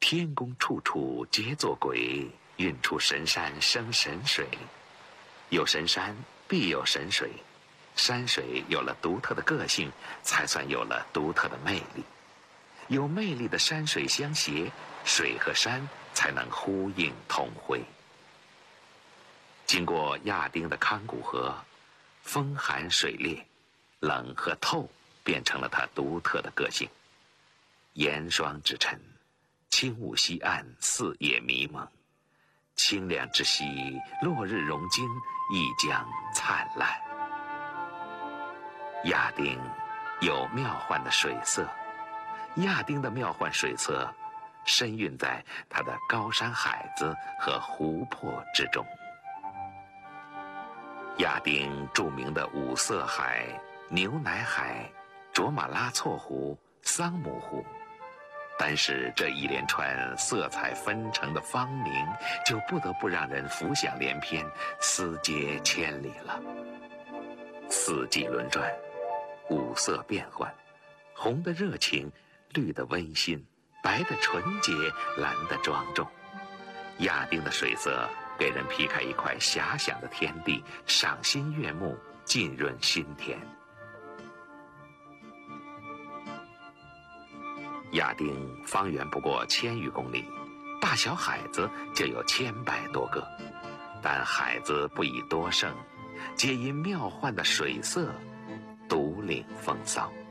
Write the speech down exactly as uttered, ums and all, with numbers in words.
天宫处处皆作鬼，运出神山生神水。有神山必有神水，山水有了独特的个性，才算有了独特的魅力。有魅力的山水相携，水和山才能呼应同辉。经过亚丁的康古河，风寒水冽，冷和透变成了它独特的个性。严霜之晨，轻雾西岸，四野迷蒙，清凉之夕，落日融金，一江灿烂。亚丁有妙幻的水色，亚丁的妙幻水色深蕴在它的高山海子和湖泊之中。亚丁著名的五色海、牛奶海、卓玛拉措湖、桑姆湖，单是这一连串色彩纷呈的芳名，就不得不让人浮想联翩，思接千里了。四季轮转，五色变换，红的热情，绿的温馨，白的纯洁，蓝的庄重。亚丁的水色给人劈开一块遐想的天地，赏心悦目，浸润心田。亚丁方圆不过千余公里，大小海子就有千百多个，但海子不以多胜，皆因妙幻的水色独领风骚。